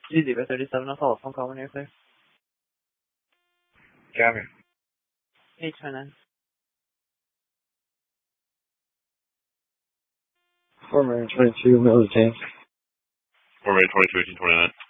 GD37 on telephone, call when you're clear. Copy. 829. Former 22 Military. Former 22, 1829.